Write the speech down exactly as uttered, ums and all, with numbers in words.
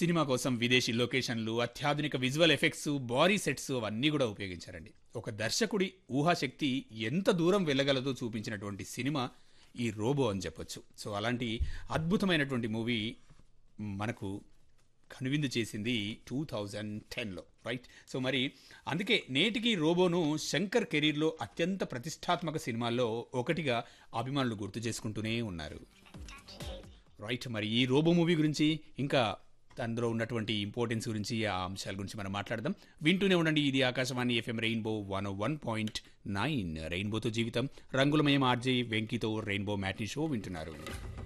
Cinema కోసం విదేశీ లొకేషన్లు, అత్యాధునిక విజువల్ ఎఫెక్ట్స్, భారీ సెట్స్ అవన్నీ కూడా ఉపయోగించారండి. ఒక దర్శకుడి ఊహాశక్తి ఎంత దూరం వెళ్ళగలదో చూపించినటువంటి సినిమా ఈ రోబో అని చెప్పొచ్చు. సో అలాంటి అద్భుతమైనటువంటి మూవీ మనకు కనువిందు చేసింది టూ థౌజండ్ టెన్లో, రైట్? సో మరి అందుకే నేటికి రోబోను శంకర్ కెరీర్లో అత్యంత ప్రతిష్టాత్మక సినిమాల్లో ఒకటిగా అభిమానులు గుర్తు చేసుకుంటూనే ఉన్నారు, రైట్? మరి ఈ రోబో మూవీ గురించి ఇంకా అందులో ఉన్నటువంటి ఇంపార్టెన్స్ గురించి ఆ అంశాల గురించి మనం మాట్లాడదాం. వింటూనే ఉండండి, ఇది Akashvani FM rainbow one one point nine. రెయిన్బోతో జీవితం రంగులమయం. ఆర్జే వెంకీతో రెయిన్బో మ్యాట్నీ షో వింటున్నారు.